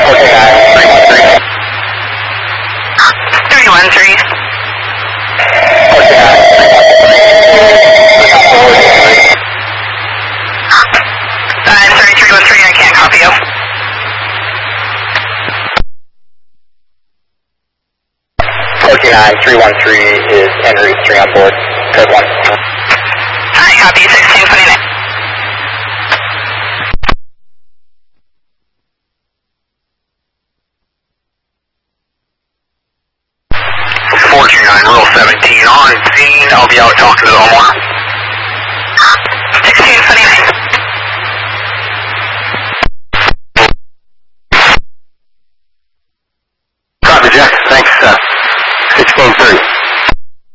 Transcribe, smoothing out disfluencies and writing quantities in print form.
313. 313, I can't copy you. 313 is Henry 3 on board, code 1. Hi, copy 1629. 429, roll 17 on scene. I'll be out talking to the homeowner. 1629.